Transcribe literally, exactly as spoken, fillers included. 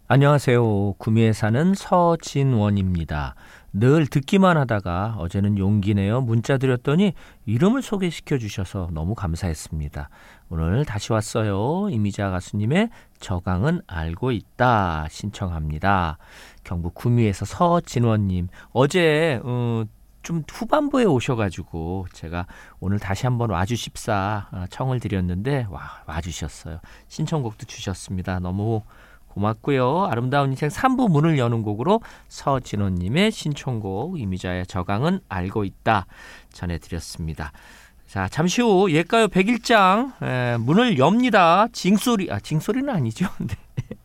안녕하세요. 구미에 사는 서진원입니다. 늘 듣기만 하다가 어제는 용기 내어 문자 드렸더니 이름을 소개시켜 주셔서 너무 감사했습니다. 오늘 다시 왔어요. 이미자 가수님의 저강은 알고 있다 신청합니다. 경북 구미에서 서진원님, 어제 어, 좀 후반부에 오셔가지고 제가 오늘 다시 한번 와주십사 청을 드렸는데 와, 와주셨어요. 신청곡도 주셨습니다. 너무 고맙고요. 아름다운 인생 삼 부 문을 여는 곡으로 서진호님의 신청곡 이미자의 저강은 알고 있다 전해드렸습니다. 자, 잠시 후 옛가요 백일 장 에, 문을 엽니다. 징소리, 아 징소리는 아니죠. 네.